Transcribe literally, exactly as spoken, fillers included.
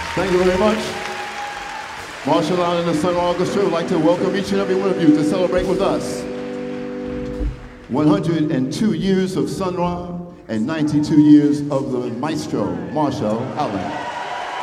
Thank you very much. Marshall Allen and the Sun Ra Orchestra would like to welcome each and every one of you to celebrate with us one hundred two years of Sun Ra and ninety-two years of the maestro, Marshall Allen.